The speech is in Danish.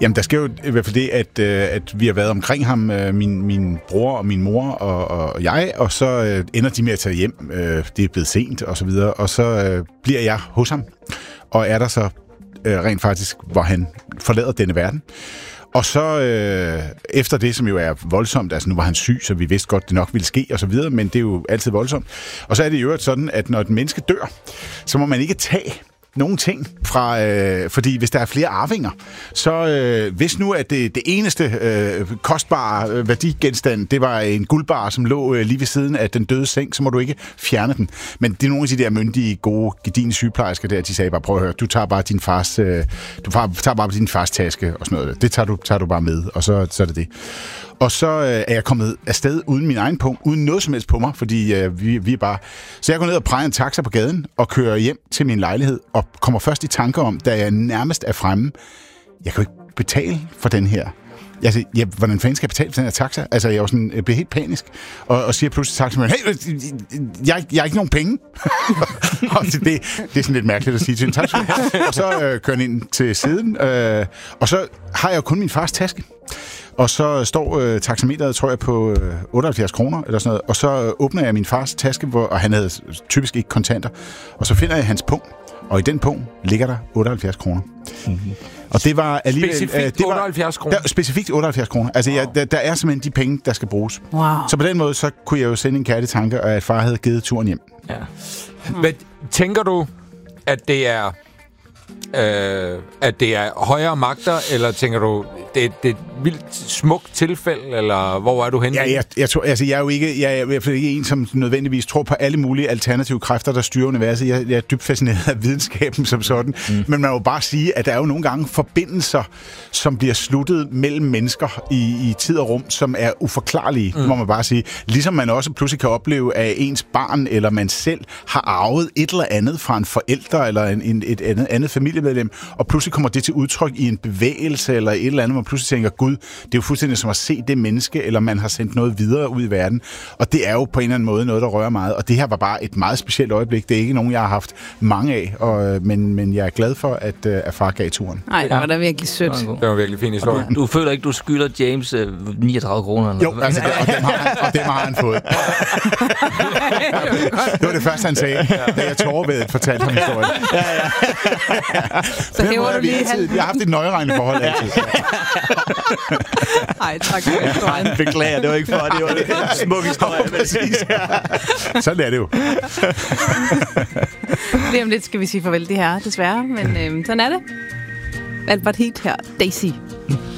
Jamen, der sker jo i hvert fald det, at vi har været omkring ham, min bror og min mor og jeg, og så ender de med at tage hjem. Det er blevet sent, og så videre. Og så bliver jeg hos ham, og er der så rent faktisk, hvor han forlader denne verden. Og så efter det, som jo er voldsomt, altså nu var han syg, så vi vidste godt, det nok ville ske, og så videre, men det er jo altid voldsomt. Og så er det jo sådan, at når et menneske dør, så må man ikke tage nogle ting fra, fordi hvis der er flere arvinger, så hvis nu at det eneste kostbare værdigenstand, det var en guldbar, som lå lige ved siden af den døde seng, så må du ikke fjerne den. Men det er nogle af de der myndige, gode, gedigne sygeplejersker der, de sagde bare, prøv at høre, du tager bare din fars taske og sådan noget. Det tager du bare med, og så er det det. Og så er jeg kommet afsted uden min egen punkt, uden noget som helst på mig, fordi vi er bare... Så jeg går ned og præger en taxa på gaden og kører hjem til min lejlighed og kommer først i tanker om, da jeg nærmest er fremme, jeg kan jo ikke betale for den her. Altså, hvordan fanden skal jeg betale for den her taxa? Altså, jeg bliver helt panisk og siger pludselig til taxaføreren, hey, jeg har ikke nogen penge. Og det er sådan lidt mærkeligt at sige til en taxafører. Og så kører han ind til siden, og så har jeg jo kun min fars taske. Og så står taxameteret, tror jeg, på 78 kroner eller sådan noget. Og så åbner jeg min fars taske, og han havde typisk ikke kontanter. Og så finder jeg hans punkt. Og i den punkt ligger der 78 kroner. Mm-hmm. Og det var alligevel... Specifikt 78 kroner? Specifikt 78 kroner. Altså, wow. Der er simpelthen de penge, der skal bruges. Wow. Så på den måde, så kunne jeg jo sende en kærlig tanke, at far havde givet turen hjem. Ja. Men tænker du, at det er højere magter, eller tænker du, det er et vildt smukt tilfælde, eller hvor er du henne? Ja, jeg tror, altså, jeg er i hvert fald ikke en, som nødvendigvis tror på alle mulige alternative kræfter, der styrer universet. Jeg er dybt fascineret af videnskaben som sådan. Men man må bare sige, at der er jo nogle gange forbindelser, som bliver sluttet mellem mennesker i tid og rum, som er uforklarlige, må man bare sige. Ligesom man også pludselig kan opleve, at ens barn eller man selv har arvet et eller andet fra en forælder eller et andet familiemedlem, og pludselig kommer det til udtryk i en bevægelse eller et eller andet, man pludselig tænker, gud, det er jo fuldstændig som at se det menneske, eller man har sendt noget videre ud i verden. Og det er jo på en eller anden måde noget, der rører meget. Og det her var bare et meget specielt øjeblik. Det er ikke nogen, jeg har haft mange af, men jeg er glad for, at far gav turen. Nej, det var da virkelig sødt. Det var virkelig fin historie. Du føler ikke, du skylder James 39 kroner? Jo, altså, og dem har han fået. Det var det første, han sagde, da jeg tårervedet fortalte ham historien. Så hæver du lige jeg har haft et nøjeregnende forhold altid. Nej, tak for historien. Beklager, det var ikke for, det var en smuk historie. Præcis, ja. Sådan er det jo. Lige om lidt skal vi sige farvel det her, desværre, men sådan er det. Albert Heat her, Daisy.